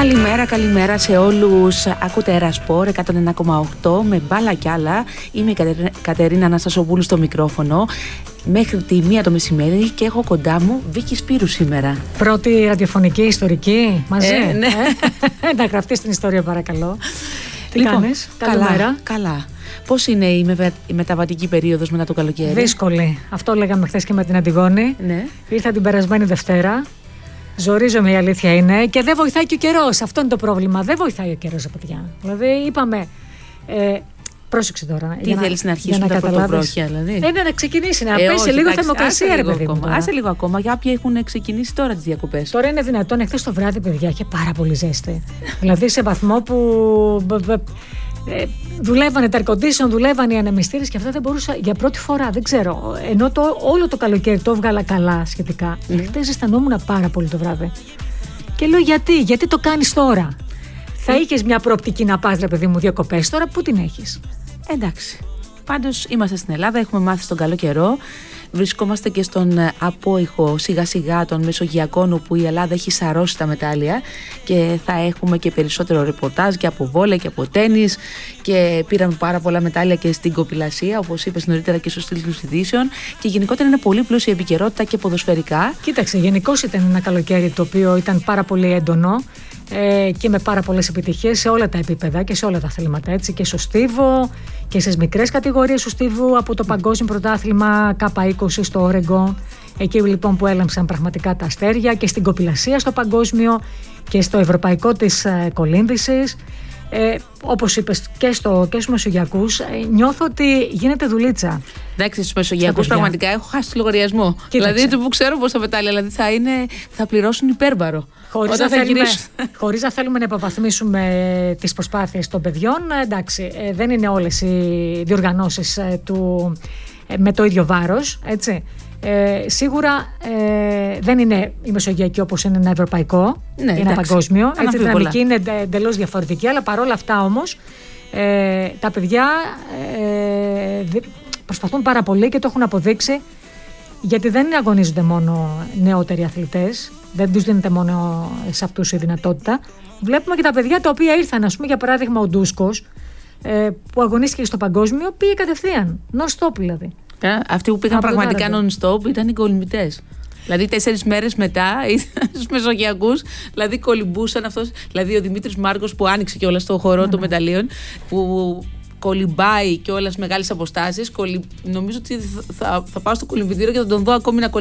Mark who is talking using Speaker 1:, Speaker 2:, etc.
Speaker 1: Καλημέρα σε όλους. Ακούτε Ερασπορ 101,8 με μπάλα κι άλλα. Είμαι η Κατερίνα Αναστασοπούλου στο μικρόφωνο μέχρι τη 1 το μεσημέρι και έχω κοντά μου Βίκη Σπύρου σήμερα.
Speaker 2: Πρώτη ραδιοφωνική ιστορική μαζί.
Speaker 1: Ναι.
Speaker 2: Να γραφτείς την ιστορία παρακαλώ. Τι κάνεις?
Speaker 1: Καλημέρα. Καλά. Πώς είναι η μεταβατική περίοδος μετά το καλοκαίρι?
Speaker 2: Δύσκολη. Αυτό λέγαμε χθες και με την Αντιγόνη.
Speaker 1: Ναι.
Speaker 2: Ήρθα την περασμένη Δευτέρα. Ζορίζομαι, η αλήθεια είναι, και δεν βοηθάει και ο καιρός. Αυτό είναι το πρόβλημα. Δεν βοηθάει ο καιρός, παιδιά. Δηλαδή, είπαμε. Πρόσεξε τώρα.
Speaker 1: Τι θέλεις να αρχίσουν τα πρωτοβρόχια, δηλαδή?
Speaker 2: Να ξεκινήσει, να πέσει λίγο θερμοκρασία, ρε παιδί μου.
Speaker 1: Άσε λίγο ακόμα. Για όποιοι έχουν ξεκινήσει τώρα τις διακοπές.
Speaker 2: Τώρα είναι δυνατόν? Εχθές το βράδυ, παιδιά, είχε πάρα πολύ ζέστη. Δηλαδή, σε βαθμό που. Δουλεύανε τα air condition, δουλεύανε οι ανεμιστήρες και αυτά δεν μπορούσα για πρώτη φορά, δεν ξέρω. Ενώ όλο το καλοκαίρι το έβγαλα καλά σχετικά. Χθες αισθανόμουν πάρα πολύ το βράδυ. Και λέω γιατί το κάνεις τώρα? Θα είχες μια προοπτική να πας, ρε παιδί μου, διακοπές, τώρα πού την έχεις?
Speaker 1: Εντάξει. Πάντως είμαστε στην Ελλάδα, έχουμε μάθει στον καλό καιρό. Βρισκόμαστε και στον απόϊχο σιγά σιγά των Μεσογειακών, όπου η Ελλάδα έχει σαρώσει τα μετάλλια και θα έχουμε και περισσότερο ρεπορτάζ και από βόλεϊ και από τένις και πήραμε πάρα πολλά μετάλλια και στην κοπηλασία, όπως είπες νωρίτερα και στους τίτλους ειδήσεων, και γενικότερα είναι πολύ πλούσια επικαιρότητα και ποδοσφαιρικά.
Speaker 2: Κοίταξε, γενικώς ήταν ένα καλοκαίρι το οποίο ήταν πάρα πολύ έντονο και με πάρα πολλές επιτυχίες σε όλα τα επίπεδα και σε όλα τα αθλήματα, έτσι, και στο στίβο και στις μικρές κατηγορίες του στίβου, από το παγκόσμιο πρωτάθλημα K20 στο Όρεγκο, εκεί λοιπόν που έλαμψαν πραγματικά τα αστέρια, και στην κοπηλασία στο παγκόσμιο και στο ευρωπαϊκό της κολύμβησης. Όπως είπες και στους Μεσογειακούς, νιώθω ότι γίνεται δουλίτσα.
Speaker 1: Εντάξει, στους Μεσογειακούς πραγματικά έχω χάσει το λογαριασμό.
Speaker 2: Κοίταξε.
Speaker 1: Δηλαδή, που ξέρω πως τα μετάλλια δηλαδή θα πληρώσουν υπέρβαρο.
Speaker 2: Χωρίς να θέλουμε να υποβαθμίσουμε τις προσπάθειες των παιδιών, εντάξει, δεν είναι όλες οι διοργανώσεις με το ίδιο βάρος, έτσι. Σίγουρα δεν είναι η Μεσογειακή όπως είναι ένα ευρωπαϊκό,
Speaker 1: ναι,
Speaker 2: ένα παγκόσμιο. Έτσι, η δυναμική είναι εντελώς διαφορετική, αλλά παρόλα αυτά όμως τα παιδιά προσπαθούν πάρα πολύ και το έχουν αποδείξει, γιατί δεν αγωνίζονται μόνο νεότεροι αθλητές, δεν τους δίνεται μόνο σε αυτούς η δυνατότητα. Βλέπουμε και τα παιδιά τα οποία ήρθαν, ας πούμε, για παράδειγμα ο Ντούσκος, που αγωνίστηκε στο παγκόσμιο, πήγε κατευθείαν, non-stop δηλαδή.
Speaker 1: Αυτοί που πήγαν πραγματικά non-stop ήταν οι κολυμβητές. Δηλαδή 4 μέρες μετά ήταν στους Μεσογειακούς, δηλαδή κολυμπούσαν αυτός. Δηλαδή ο Δημήτρης Μάρκος που άνοιξε κιόλας στο χορό των μεταλλίων, που κολυμπάει κιόλας μεγάλες αποστάσεις. Νομίζω ότι θα πάω στο κολυμβητήριο και θα τον δω ακόμη να κολυμπάει.